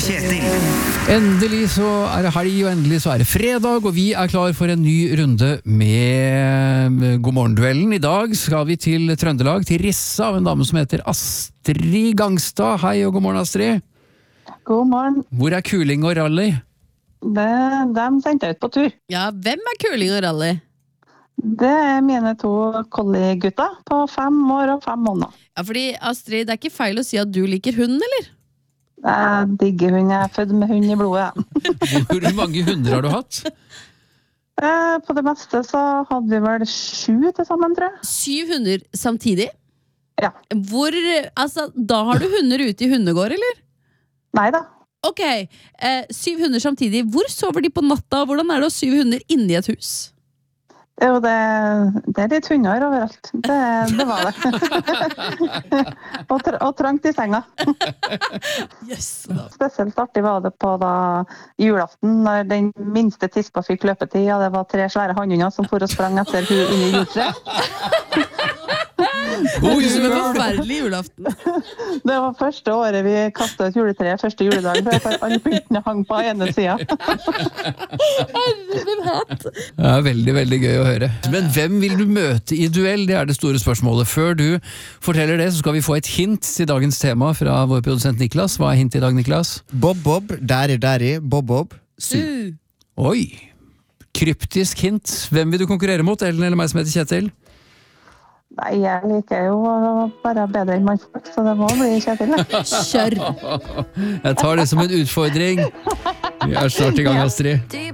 Kjetil. Endelig så det helg, og endelig så det fredag, og vi klar for en ny runde med Godmorgen-duellen. I dag skal vi til Trøndelag, til Rissa, av en dame som heter Astrid Gangstad. Hei og god morgen, Astrid. God morgen. Hvor kuling og rally? De sendte jeg ut på tur. Ja, hvem kuling og rally? Det mine to collie-gutter på 5 år og 5 måneder. Ja, fordi Astrid, det ikke feil å si at du liker hund, eller? Jeg digger hund, jeg født med hund i blodet. Hvor mange hunder har du hatt? På det meste så hadde vi vel 7 til sammen, tror jeg. 7 hunder samtidig? Ja. Da har du hunder ute i hundegård, eller? Neida. Ok, 7 hunder samtidig. Hvor sover de på natta? Hvordan det å ha 7 hunder inni et hus? Jo, det litt hunder overalt. Det var det. og trangt i senga. Yes. Spesielt artig var det på julaften, når den minste tispa fikk løpetid, og det var 3 svære hannhunder som for og sprang etter hun under juletreet. God jul! Som en forferdelig julaften. Det var første året vi kastet et juletre, første juledag, for alle pyntene hang på ene siden. Det veldig, veldig gøy å høre. Men hvem vil du møte i duell? Det det store spørsmålet. Før du forteller det, så skal vi få et hint til dagens tema fra vår produsent Niklas. Hva hintet i dag, Niklas? Bob, daddy, Bob, Su. Oi! Kryptisk hint. Hvem vil du konkurrere mot? Ellen eller meg som heter Kjetil? Nei, jeg liker jo bare bedre enn mannfolk, så det må bli Kjetil. Kjør! Jeg tar det som en utfordring. Vi snart i gang, Astrid.